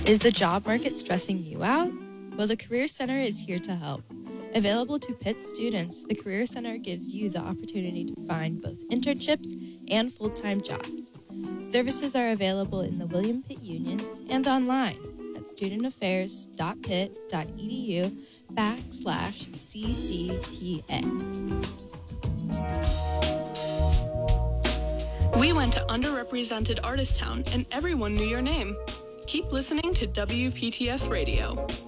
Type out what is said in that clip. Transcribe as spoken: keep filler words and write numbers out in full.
Is the job market stressing you out? Well, the Career Center is here to help. Available to Pitt students, the Career Center gives you the opportunity to find both internships and full-time jobs. Services are available in the William Pitt Union and online at studentaffairs.pitt.edu backslash CDPA. We went to underrepresented Artist Town and everyone knew your name. Keep listening to W P T S Radio.